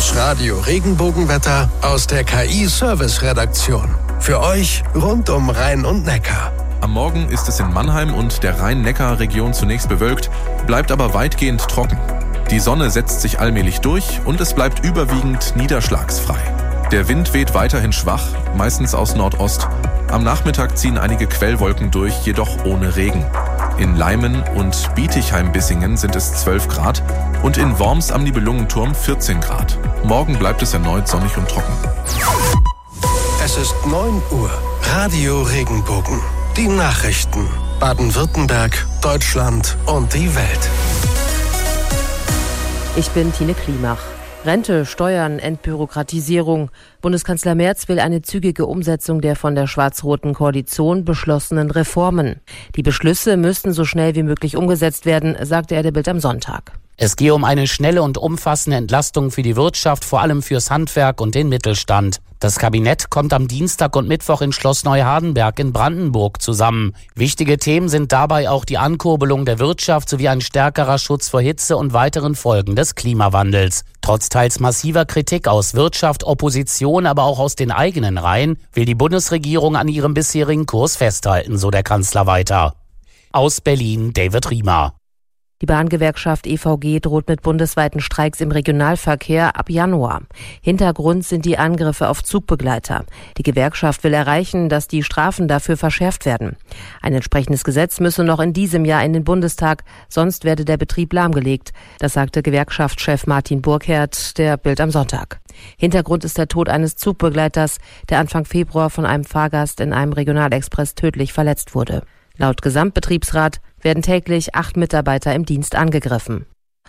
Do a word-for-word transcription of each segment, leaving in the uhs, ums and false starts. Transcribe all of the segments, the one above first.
Das Radio Regenbogenwetter aus der K I-Service-Redaktion. Für euch rund um Rhein und Neckar. Am Morgen ist es in Mannheim und der Rhein-Neckar-Region zunächst bewölkt, bleibt aber weitgehend trocken. Die Sonne setzt sich allmählich durch und es bleibt überwiegend niederschlagsfrei. Der Wind weht weiterhin schwach, meistens aus Nordost. Am Nachmittag ziehen einige Quellwolken durch, jedoch ohne Regen. In Leimen und Bietigheim-Bissingen sind es zwölf Grad und in Worms am Nibelungenturm vierzehn Grad. Morgen bleibt es erneut sonnig und trocken. Es ist neun Uhr. Radio Regenbogen. Die Nachrichten. Baden-Württemberg, Deutschland und die Welt. Ich bin Tine Klimach. Rente, Steuern, Entbürokratisierung. Bundeskanzler Merz will eine zügige Umsetzung der von der schwarz-roten Koalition beschlossenen Reformen. Die Beschlüsse müssten so schnell wie möglich umgesetzt werden, sagte er der Bild am Sonntag. Es gehe um eine schnelle und umfassende Entlastung für die Wirtschaft, vor allem fürs Handwerk und den Mittelstand. Das Kabinett kommt am Dienstag und Mittwoch in Schloss Neuhardenberg in Brandenburg zusammen. Wichtige Themen sind dabei auch die Ankurbelung der Wirtschaft sowie ein stärkerer Schutz vor Hitze und weiteren Folgen des Klimawandels. Trotz teils massiver Kritik aus Wirtschaft, Opposition, aber auch aus den eigenen Reihen, will die Bundesregierung an ihrem bisherigen Kurs festhalten, so der Kanzler weiter. Aus Berlin, David Riemer. Die Bahngewerkschaft E V G droht mit bundesweiten Streiks im Regionalverkehr ab Januar. Hintergrund sind die Angriffe auf Zugbegleiter. Die Gewerkschaft will erreichen, dass die Strafen dafür verschärft werden. Ein entsprechendes Gesetz müsse noch in diesem Jahr in den Bundestag, sonst werde der Betrieb lahmgelegt. Das sagte Gewerkschaftschef Martin Burkhardt der Bild am Sonntag. Hintergrund ist der Tod eines Zugbegleiters, der Anfang Februar von einem Fahrgast in einem Regionalexpress tödlich verletzt wurde. Laut Gesamtbetriebsrat werden täglich acht Mitarbeiter im Dienst angegriffen.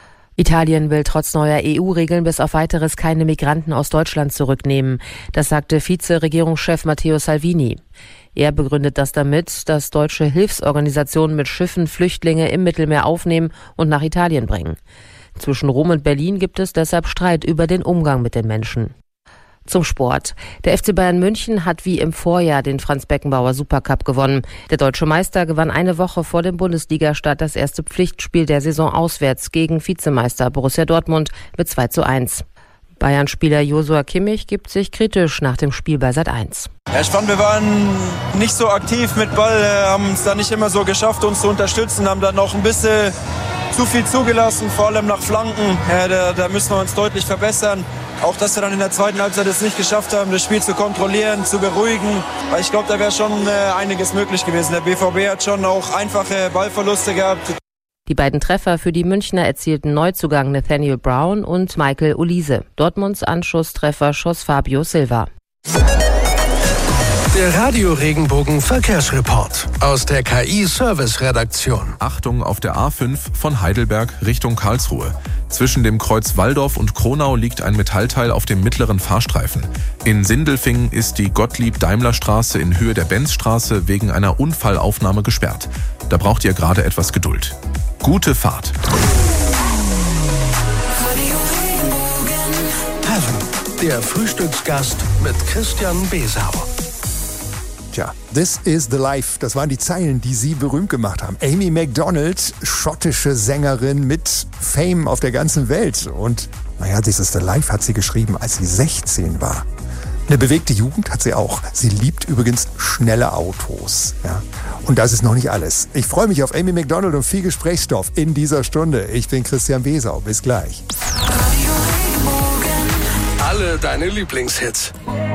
Italien will trotz neuer E U-Regeln bis auf weiteres keine Migranten aus Deutschland zurücknehmen. Das sagte Vize-Regierungschef Matteo Salvini. Er begründet das damit, dass deutsche Hilfsorganisationen mit Schiffen Flüchtlinge im Mittelmeer aufnehmen und nach Italien bringen. Zwischen Rom und Berlin gibt es deshalb Streit über den Umgang mit den Menschen. Zum Sport. Der F C Bayern München hat wie im Vorjahr den Franz-Beckenbauer Supercup gewonnen. Der deutsche Meister gewann eine Woche vor dem Bundesligastart das erste Pflichtspiel der Saison auswärts gegen Vizemeister Borussia Dortmund mit zwei zu eins. Bayern-Spieler Joshua Kimmich gibt sich kritisch nach dem Spiel bei Sat eins. Ja, ich fand, wir waren nicht so aktiv mit Ball, haben es da nicht immer so geschafft, uns zu unterstützen, haben dann noch ein bisschen zu viel zugelassen, vor allem nach Flanken. Ja, da, da müssen wir uns deutlich verbessern. Auch, dass wir dann in der zweiten Halbzeit es nicht geschafft haben, das Spiel zu kontrollieren, zu beruhigen. Weil ich glaube, da wäre schon äh, einiges möglich gewesen. Der B V B hat schon auch einfache Ballverluste gehabt. Die beiden Treffer für die Münchner erzielten Neuzugang Nathaniel Brown und Michael Olise. Dortmunds Anschusstreffer schoss Fabio Silva. Der Radio Regenbogen Verkehrsreport aus der K I-Service-Redaktion. Achtung auf der A fünf von Heidelberg Richtung Karlsruhe. Zwischen dem Kreuz Walldorf und Kronau liegt ein Metallteil auf dem mittleren Fahrstreifen. In Sindelfingen ist die Gottlieb-Daimler-Straße in Höhe der Benzstraße wegen einer Unfallaufnahme gesperrt. Da braucht ihr gerade etwas Geduld. Gute Fahrt. Heaven, der Frühstücksgast mit Christian Besau. Tja, This is the Life, das waren die Zeilen, die sie berühmt gemacht haben. Amy Macdonald, schottische Sängerin mit Fame auf der ganzen Welt. Und naja, This is the Life hat sie geschrieben, als sie sechzehn war. Eine bewegte Jugend hat sie auch. Sie liebt übrigens schnelle Autos. Ja. Und das ist noch nicht alles. Ich freue mich auf Amy Macdonald und viel Gesprächsstoff in dieser Stunde. Ich bin Christian Besau. Bis gleich. Alle deine Lieblingshits.